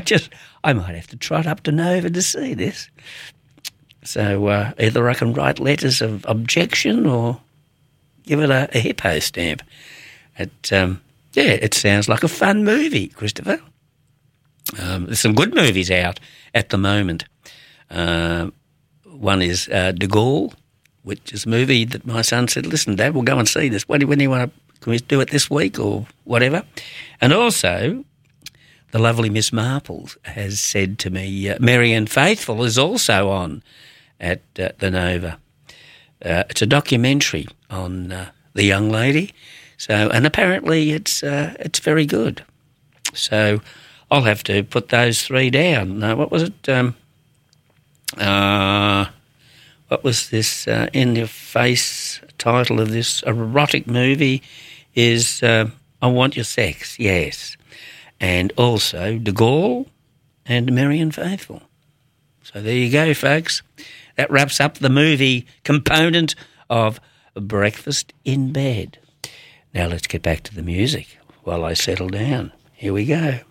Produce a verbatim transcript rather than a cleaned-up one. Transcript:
just I might have to trot up to Nova to see this. So uh, either I can write letters of objection or give it a, a hippo stamp. It, um, yeah, it sounds like a fun movie, Christopher. Um, there's some good movies out at the moment. Uh, one is uh, De Gaulle, which is a movie that my son said, listen, Dad, we'll go and see this. When do, when do you want to, can we do it this week or whatever? And also, the lovely Miss Marple has said to me, uh, Marianne Faithfull is also on at uh, the Nova. Uh, it's a documentary on uh, the young lady. So, and apparently it's uh, it's very good. So I'll have to put those three down. No, what was it? Um, uh, what was this uh, in your face title of this erotic movie is uh, I Want Your Sex, yes. And also De Gaulle and Marianne Faithfull. So there you go, folks. That wraps up the movie component of Breakfast in Bed. Now let's get back to the music while I settle down. Here we go.